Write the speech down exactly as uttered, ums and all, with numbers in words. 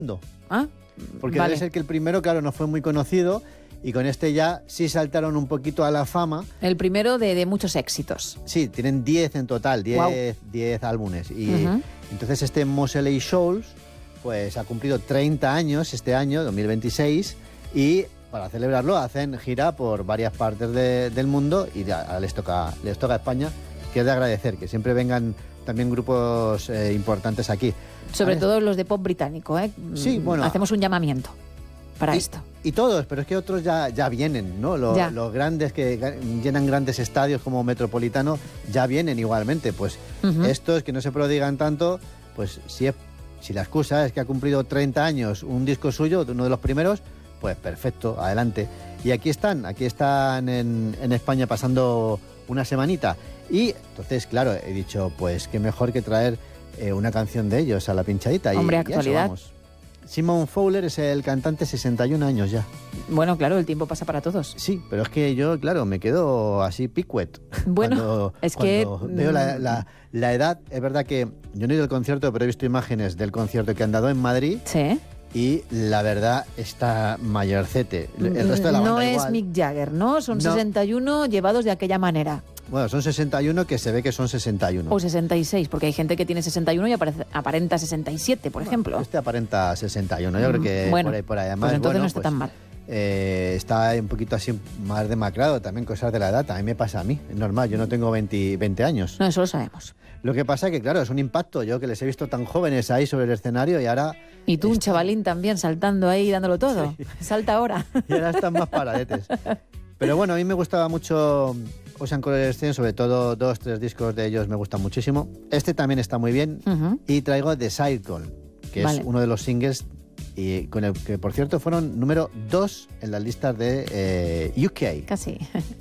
Ah, Porque vale. debe ser que el primero, claro, no fue muy conocido y con este ya sí saltaron un poquito a la fama. El primero de, de muchos éxitos. Sí, tienen diez en total, diez, Guau. diez álbumes. Y Ujú. entonces este Moseley Shoals pues ha cumplido treinta años este año, dos mil veintiséis, y para celebrarlo hacen gira por varias partes de- del mundo y ya, ahora les toca, les toca a España, que es de agradecer, que siempre vengan también grupos eh, importantes aquí. Sobre A ver, todo los de pop británico, ¿eh? Sí, bueno. Hacemos un llamamiento para y, esto. Y todos, pero es que otros ya, ya vienen, ¿no? Lo- Ya. Los grandes que ga- llenan grandes estadios como Metropolitano ya vienen igualmente. Pues Ujú. estos que no se prodigan tanto, pues si, es, si la excusa es que ha cumplido treinta años un disco suyo, uno de los primeros, pues perfecto, adelante. Y aquí están, aquí están en, en España pasando una semanita. Y entonces, claro, he dicho, pues qué mejor que traer eh, una canción de ellos a la pinchadita. Hombre, y, y a eso actualidad. vamos. Simon Fowler es el cantante, sesenta y un años ya. Bueno, claro, el tiempo pasa para todos. Sí, pero es que yo, claro, me quedo así picuet. Bueno, cuando, es que, cuando veo la, la- la edad. Es verdad que yo no he ido al concierto, pero he visto imágenes del concierto que han dado en Madrid Sí. y la verdad está mayorcete. El resto de la banda no es igual. Mick Jagger, ¿no? Son No. sesenta y uno llevados de aquella manera. Bueno, son sesenta y uno que se ve que son sesenta y uno. O sesenta y seis, porque hay gente que tiene sesenta y uno y aparece- aparenta sesenta y siete, por ejemplo. Este aparenta sesenta y uno, yo creo que Bueno, por ahí, por ahí. Además, pues entonces bueno, no está pues, tan mal. eh, está un poquito así más demacrado, también cosas de la edad, también me pasa a mí, es normal, yo no tengo veinte, veinte años. No, eso lo sabemos. Lo que pasa es que, claro, es un impacto, yo que les he visto tan jóvenes ahí sobre el escenario y ahora, Y tú, un chavalín también, saltando ahí, dándolo todo. Salta ahora. y ahora están más paradetes. Pero bueno, a mí me gustaba mucho Ocean Color Scene, sobre todo dos, tres discos de ellos me gustan muchísimo. Este también está muy bien. Ujú. Y traigo The Cycle, que Vale. es uno de los singles y con el que, por cierto, fueron número dos en las listas de eh, U K. Casi.